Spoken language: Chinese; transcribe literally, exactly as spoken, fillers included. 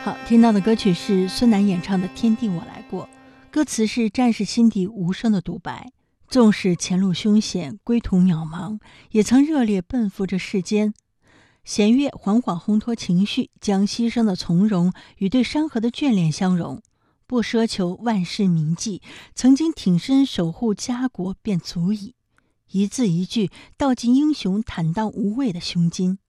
好，听到的歌曲是孙楠演唱的《天地我来过》，歌词是战士心底无声的独白。纵使前路凶险，归途渺茫，也曾热烈奔赴这世间。弦乐缓缓烘托情绪，将牺牲的从容与对山河的眷恋相融，不奢求万世铭记，曾经挺身守护家国便足矣。一字一句道尽英雄坦荡无畏的胸襟。